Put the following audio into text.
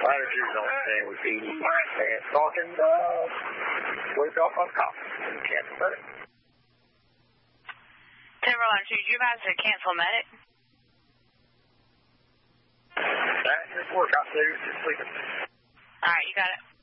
Latitude's on stand with Edie and talking way off on top. Can't put it. Denver Latitude, you guys to cancel medic? That just work out there. Just sleeping. All right, you got it.